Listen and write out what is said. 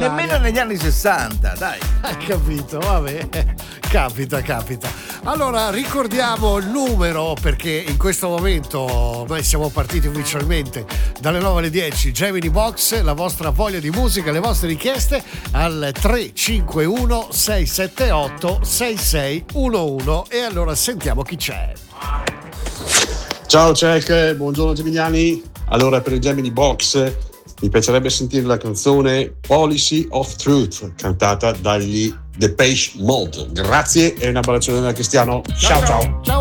nemmeno negli anni 60, dai. Hai capito, vabbè, capita. Allora ricordiamo il numero, perché in questo momento noi siamo partiti ufficialmente dalle 9 alle 10. Gemini Box, la vostra voglia di musica, le vostre richieste al 351 678 6611. E allora sentiamo chi c'è. Ciao Cech, buongiorno Geminiani. Allora, per il Gemini Box mi piacerebbe sentire la canzone Policy of Truth, cantata dagli Depeche Mode. Grazie e un abbraccione da Cristiano. Ciao. Ciao.